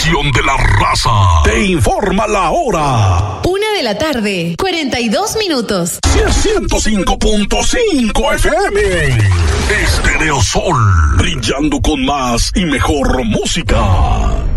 estación de la raza. Te informa la hora. 1:42 p.m. 105.5 FM. Stereo Sol, brillando con más y mejor música.